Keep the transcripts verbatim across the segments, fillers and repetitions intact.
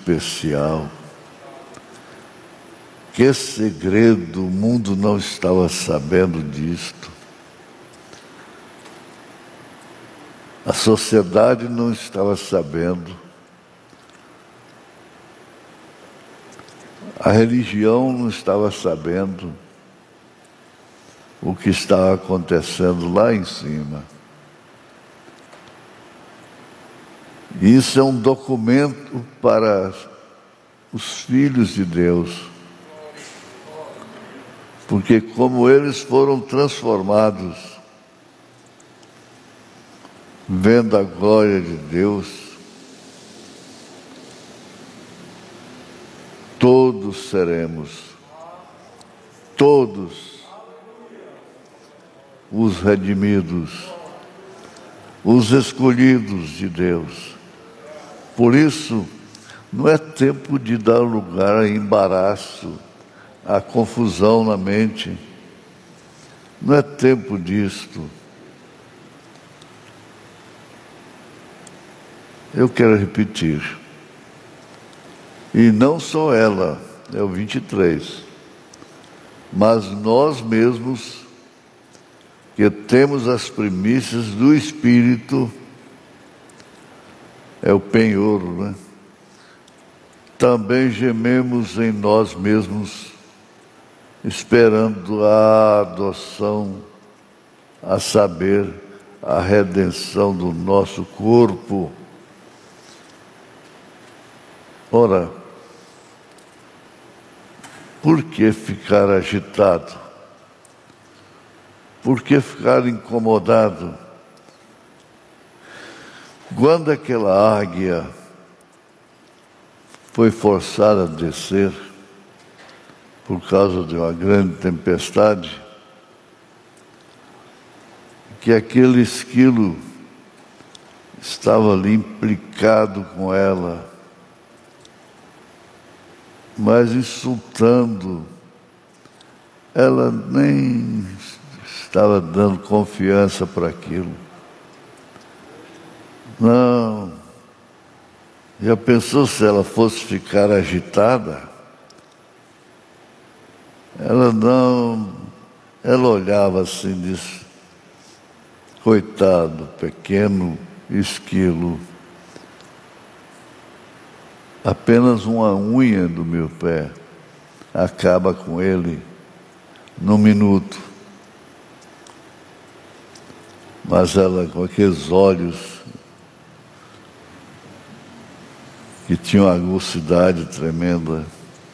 especial. Que segredo, o mundo não estava sabendo disto. A sociedade não estava sabendo. A religião não estava sabendo o que estava acontecendo lá em cima. Isso é um documento para os filhos de Deus. Porque como eles foram transformados, vendo a glória de Deus, todos seremos, todos os redimidos, os escolhidos de Deus. Por isso, não é tempo de dar lugar a embaraço, a confusão na mente. Não é tempo disto. Eu quero repetir. E não só ela, é o vinte e três, mas nós mesmos, que temos as primícias do Espírito, é o penhor, né? Também gememos em nós mesmos, esperando a adoção, a saber, a redenção do nosso corpo. Ora, por que ficar agitado? Por que ficar incomodado? Quando aquela águia foi forçada a descer, por causa de uma grande tempestade, que aquele esquilo estava ali implicado com ela, mas insultando, ela nem estava dando confiança para aquilo. Não, já pensou se ela fosse ficar agitada? Ela não, ela olhava assim e disse, coitado, pequeno esquilo, apenas uma unha do meu pé acaba com ele num minuto. Mas ela, com aqueles olhos que tinham uma agucidade tremenda,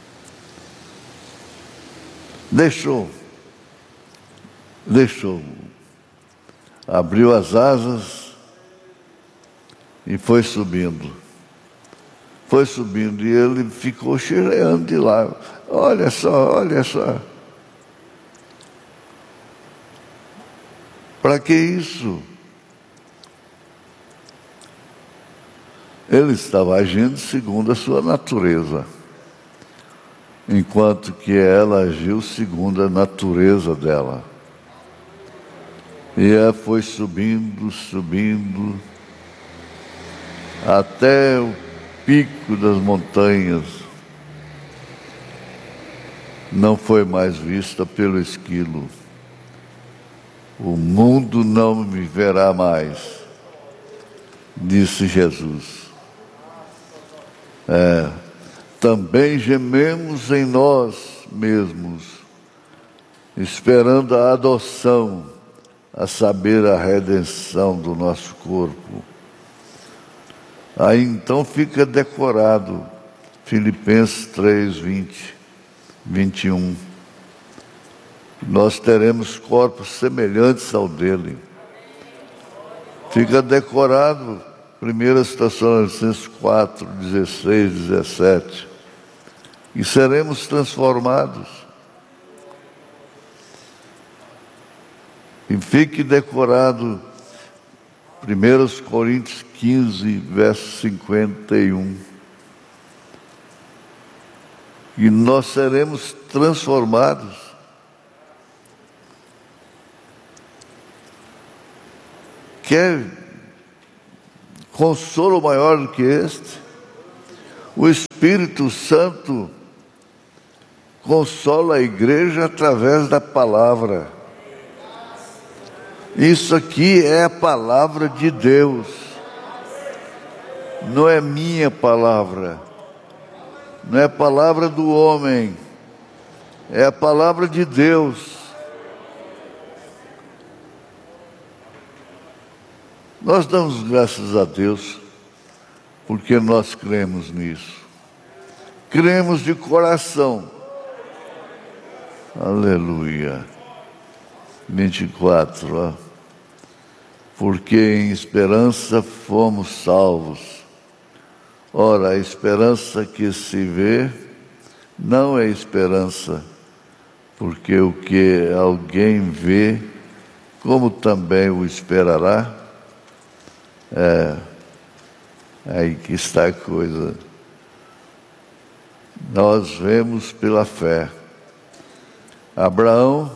Deixou, deixou, abriu as asas e foi subindo, foi subindo e ele ficou chileando de lá. Olha só, olha só. Para que isso? Ele estava agindo segundo a sua natureza, enquanto que ela agiu segundo a natureza dela. E ela foi subindo, subindo, até o pico das montanhas. Não foi mais vista pelo esquilo. O mundo não me verá mais, disse Jesus. É, também gememos em nós mesmos, esperando a adoção, a saber, a redenção do nosso corpo. Aí então fica decorado Filipenses três, vinte, vinte e um. Nós teremos corpos semelhantes ao dele. Fica decorado primeira Tessalonicenses quatro, dezesseis, dezessete. E seremos transformados. E fique decorado primeira Coríntios quinze, verso cinquenta e um. E nós seremos transformados. Quer consolo maior do que este? O Espírito Santo consola a igreja através da palavra. Isso aqui é a palavra de Deus. Não é minha palavra. Não é a palavra do homem. É a palavra de Deus. Nós damos graças a Deus porque nós cremos nisso. Cremos de coração. Aleluia. vinte e quatro, ó. Porque em esperança fomos salvos. Ora, a esperança que se vê não é esperança, porque o que alguém vê, como também o esperará, é aí que está a coisa. Nós vemos pela fé. Abraão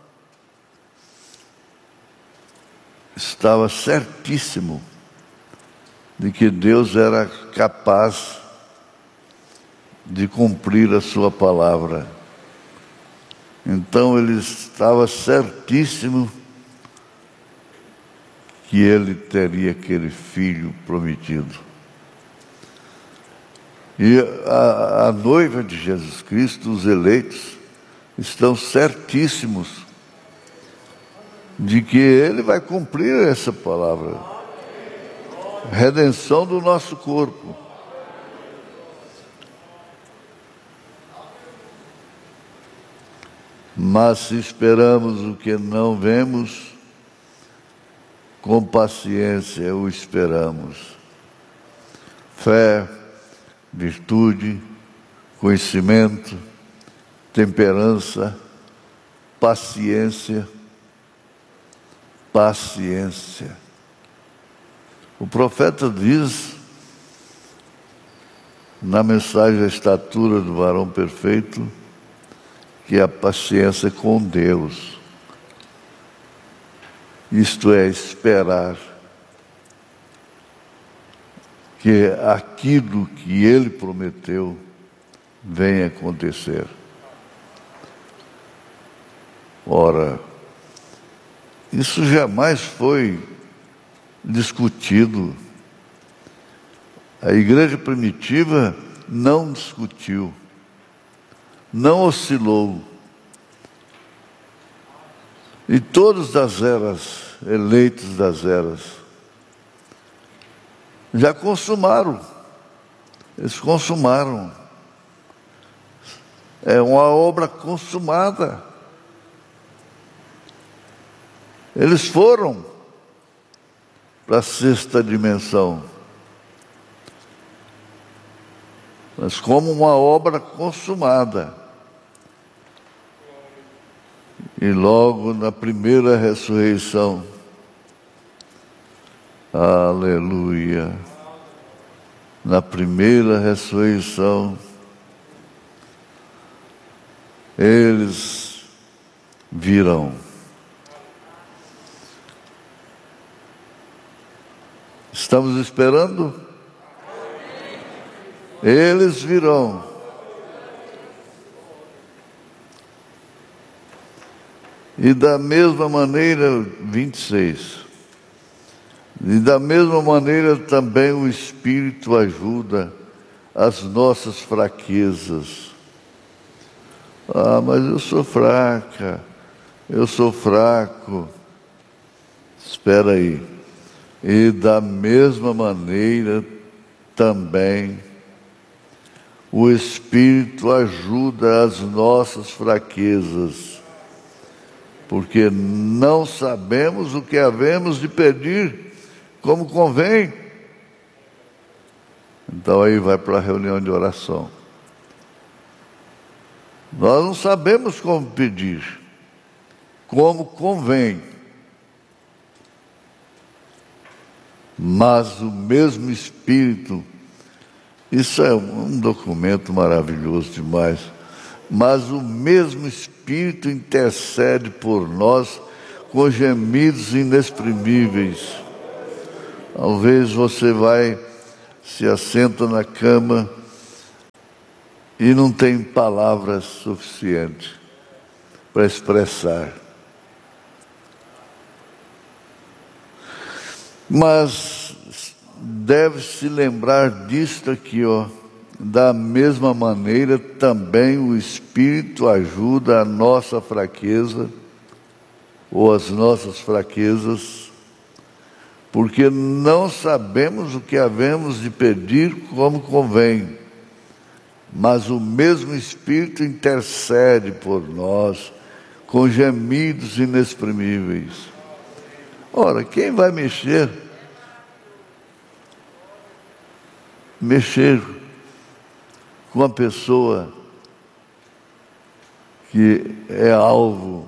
estava certíssimo de que Deus era capaz de cumprir a sua palavra. Então ele estava certíssimo que ele teria aquele filho prometido. E a, a noiva de Jesus Cristo, os eleitos, estão certíssimos de que ele vai cumprir essa palavra. Redenção do nosso corpo. Mas se esperamos o que não vemos, com paciência o esperamos. Fé, virtude, conhecimento, temperança, paciência, paciência. O profeta diz, na mensagem A Estatura do Varão Perfeito, que a paciência é com Deus. Isto é, esperar que aquilo que Ele prometeu venha acontecer. Ora, isso jamais foi discutido. A igreja primitiva não discutiu, não oscilou. E todos das eras, eleitos das eras, já consumaram. Eles consumaram. É uma obra consumada. Eles foram para a sexta dimensão, mas como uma obra consumada. E logo na primeira ressurreição, aleluia, na primeira ressurreição, eles virão. Estamos esperando? Eles virão. E da mesma maneira, vinte e seis, e da mesma maneira também o Espírito ajuda as nossas fraquezas. Ah, mas eu sou fraca, eu sou fraco. Espera aí. E da mesma maneira também o Espírito ajuda as nossas fraquezas, porque não sabemos o que havemos de pedir como convém. Então aí vai para a reunião de oração. Nós não sabemos como pedir, como convém. Mas o mesmo Espírito, isso é um documento maravilhoso demais, mas o mesmo Espírito intercede por nós com gemidos inexprimíveis. Talvez você vai, se assenta na cama e não tem palavras suficientes para expressar. Mas deve-se lembrar disto aqui, ó. Da mesma maneira, também o Espírito ajuda a nossa fraqueza, ou as nossas fraquezas, porque não sabemos o que havemos de pedir como convém, mas o mesmo Espírito intercede por nós com gemidos inexprimíveis. Ora, quem vai mexer? Mexer com uma pessoa que é alvo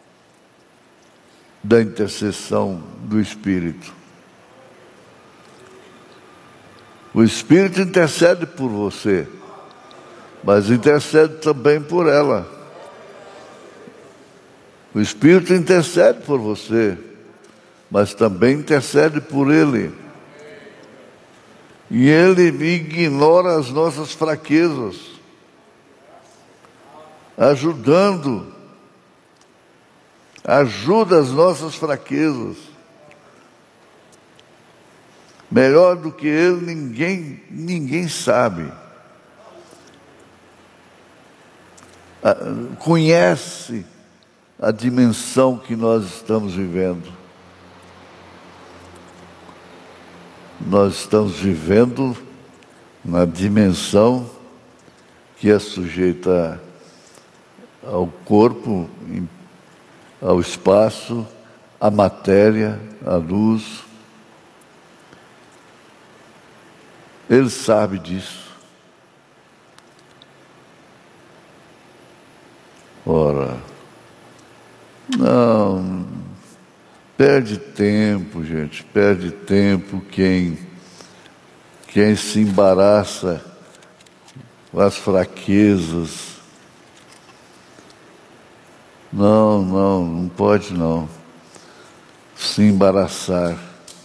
da intercessão do Espírito. O Espírito intercede por você, mas intercede também por ela. O Espírito intercede por você, mas também intercede por ele. E ele ignora as nossas fraquezas, ajudando, ajuda as nossas fraquezas. Melhor do que ele, ninguém, ninguém sabe. Conhece a dimensão que nós estamos vivendo. Nós estamos vivendo na dimensão que é sujeita ao corpo, ao espaço, à matéria, à luz. Ele sabe disso. Ora, não, perde tempo, gente, perde tempo quem, quem se embaraça com as fraquezas. Não, não, não pode não se embaraçar.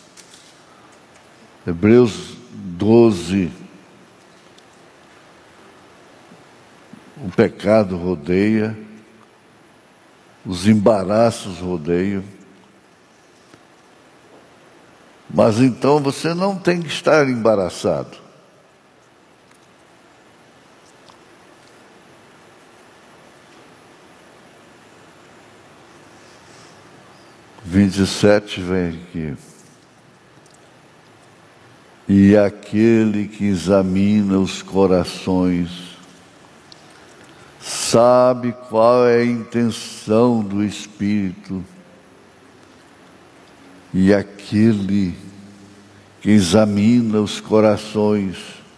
Hebreus doze. O pecado rodeia, os embaraços rodeiam. Mas então você não tem que estar embaraçado. vinte e sete vem aqui. E aquele que examina os corações sabe qual é a intenção do Espírito. E aquele que examina os corações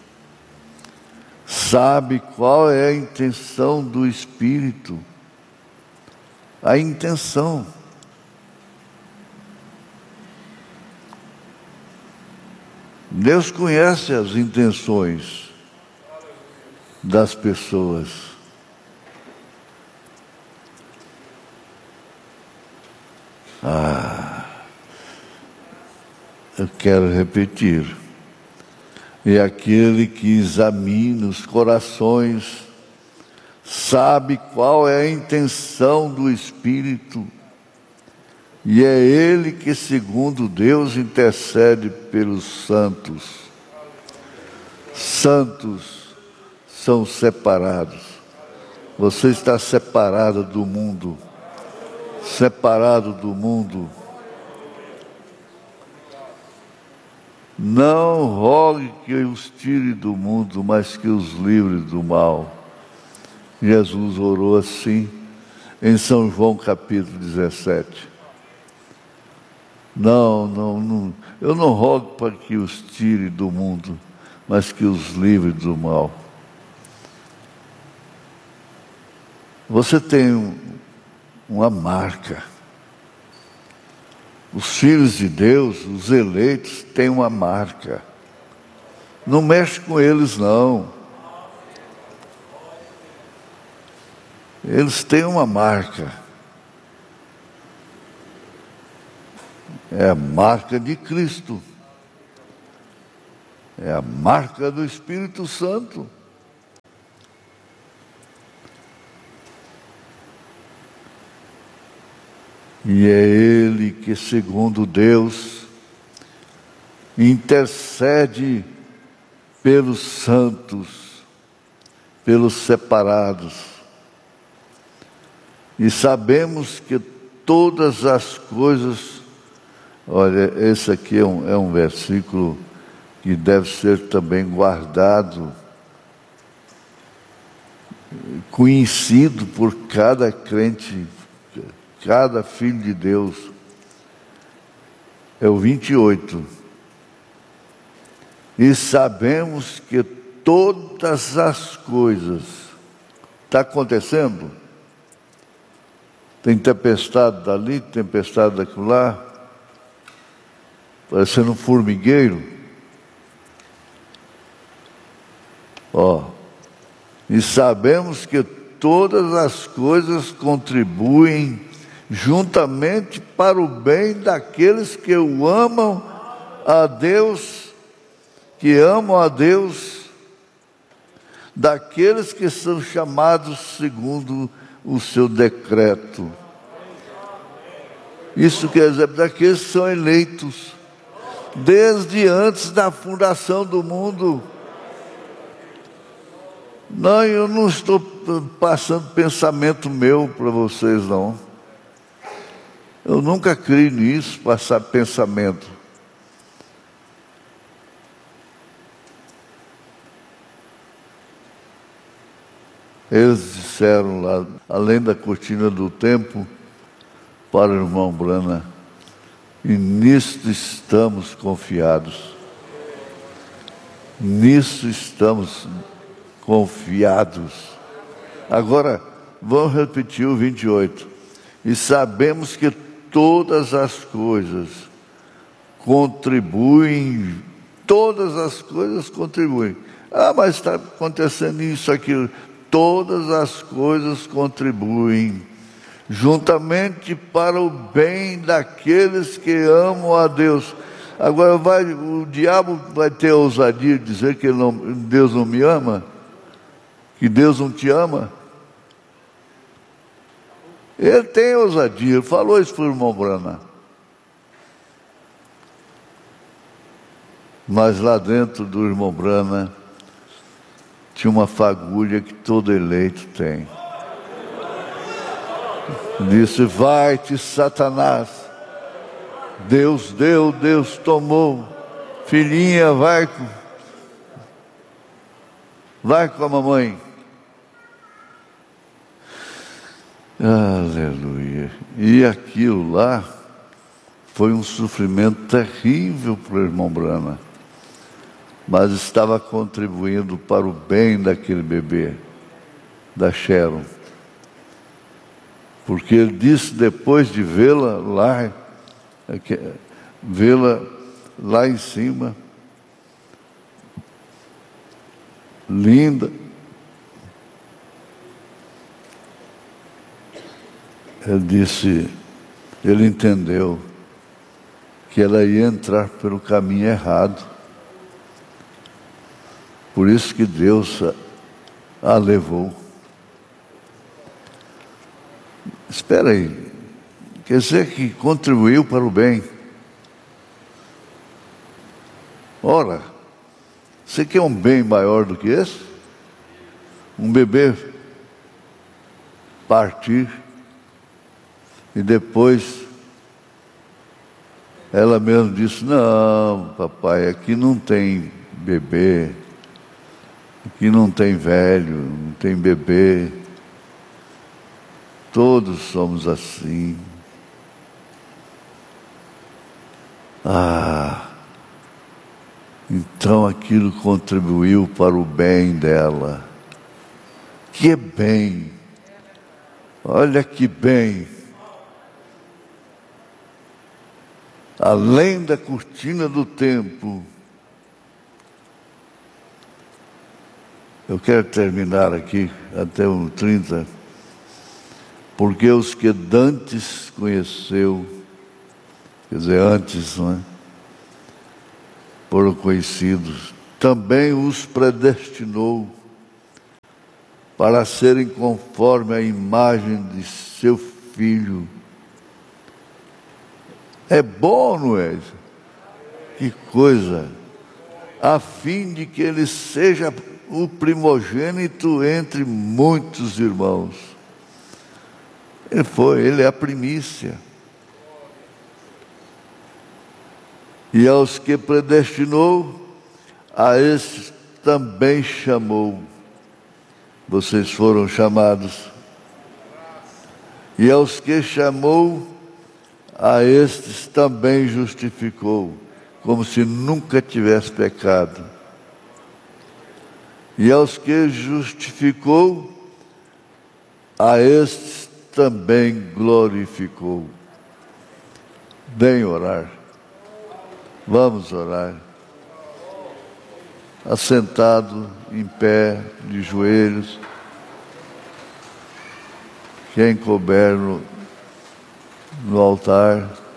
sabe qual é a intenção do Espírito. A intenção. Deus conhece as intenções das pessoas. Ah, eu quero repetir. E aquele que examina os corações sabe qual é a intenção do Espírito. E é Ele que, segundo Deus, intercede pelos santos. Santos são separados. Você está separado do mundo. Separado do mundo. Não rogue que os tire do mundo, mas que os livre do mal. Jesus orou assim em São João capítulo dezessete. Não, não, não, eu não rogo para que os tire do mundo, mas que os livre do mal. Você tem um, uma marca. Os filhos de Deus, os eleitos, têm uma marca. Não mexe com eles, não. Eles têm uma marca. É a marca de Cristo. É a marca do Espírito Santo. E é Ele que, segundo Deus, intercede pelos santos, pelos separados. E sabemos que todas as coisas... Olha, esse aqui é um, é um versículo que deve ser também guardado, conhecido por cada crente, cada filho de Deus. É o vinte e oito. E sabemos que todas as coisas... Está acontecendo? Tem tempestade dali, tempestade daquilo parecendo um formigueiro. Ó, e sabemos que todas as coisas contribuem juntamente para o bem daqueles que o amam a Deus, que amam a Deus, daqueles que são chamados segundo o seu decreto. Isso quer dizer, daqueles que são eleitos desde antes da fundação do mundo. Não, eu não estou passando pensamento meu para vocês, não. Eu nunca criei nisso, passar pensamento. Eles disseram lá, além da cortina do tempo, para o irmão Brana, e nisto estamos confiados. Nisso estamos confiados. Agora, vamos repetir o vinte e oito. E sabemos que todas as coisas contribuem, todas as coisas contribuem. Ah, mas está acontecendo isso, aquilo. Todas as coisas contribuem juntamente para o bem daqueles que amam a Deus. Agora vai, o diabo vai ter a ousadia de dizer que ele não, Deus não me ama? Que Deus não te ama? Ele tem ousadia, ele falou isso para o irmão Brana. Mas lá dentro do irmão Brana tinha uma fagulha que todo eleito tem. Disse: vai-te, Satanás. Deus deu, Deus tomou. Filhinha, vai com, vai com a mamãe. Aleluia. E aquilo lá foi um sofrimento terrível para o irmão Brana, mas estava contribuindo para o bem daquele bebê, da Sharon. Porque ele disse, depois de vê-la lá, vê-la lá em cima, linda, ele disse, ele entendeu que ela ia entrar pelo caminho errado. Por isso que Deus a levou. Espera aí, quer dizer que contribuiu para o bem. Ora, você quer um bem maior do que esse? Um bebê partir e depois ela mesma disse: não, papai, aqui não tem bebê, aqui não tem velho, não tem bebê. Todos somos assim. Ah, então aquilo contribuiu para o bem dela. Que bem! Olha que bem! Além da cortina do tempo. Eu quero terminar aqui até o trinta. Porque os que dantes conheceu, quer dizer, antes, não é? Foram conhecidos, também os predestinou para serem conforme a imagem de seu Filho, É bom, não é? Que coisa! A fim de que ele seja o primogênito entre muitos irmãos. Ele foi, ele é a primícia. E aos que predestinou, a estes também chamou. Vocês foram chamados. E aos que chamou, a estes também justificou, como se nunca tivesse pecado. E aos que justificou, a estes também glorificou. Vem orar. Vamos orar. Assentado, em pé, de joelhos, quem couber no, no altar.